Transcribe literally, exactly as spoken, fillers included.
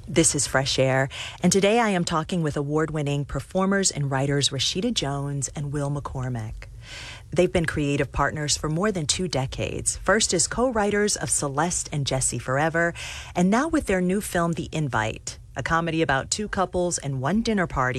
This is Fresh Air, and today I am talking with award-winning performers and writers Rashida Jones and Will McCormick. They've been creative partners for more than two decades, first as co-writers of Celeste and Jesse Forever, and now with their new film, The Invite, a comedy about two couples and one dinner party